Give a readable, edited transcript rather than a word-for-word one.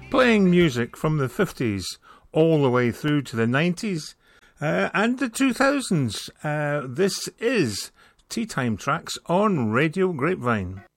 Playing music from the 50s all the way through to the 90s and the 2000s. This is Tea Time Tracks on Radio Grapevine.